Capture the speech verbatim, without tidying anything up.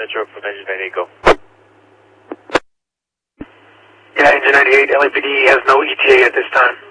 Metro from Engine ninety-eight, go. Yeah, Engine ninety-eight, L A P D has no E T A at this time.